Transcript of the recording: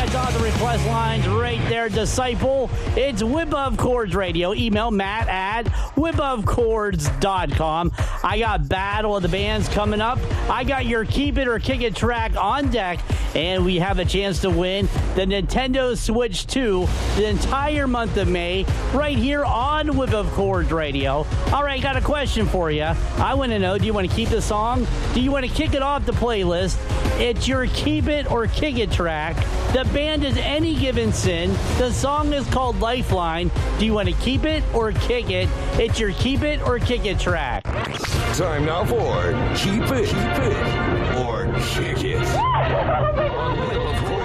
It's on the request lines right there, Disciple. It's Whip of Chords Radio. Email Matt at whipofchords.com. I got Battle of the Bands coming up. I got your Keep It or Kick It track on deck. And we have a chance to win the Nintendo Switch 2 the entire month of May right here on Whip of Chords Radio. All right, got a question for you. I want to know, do you want to keep the song? Do you want to kick it off the playlist? It's your Keep It or Kick It track. The band is Any Given Sin. The song is called Lifeline. Do you want to keep it or kick it? It's your Keep It or Kick It track. Time now for Keep It or Kick It. On Whip of Chords.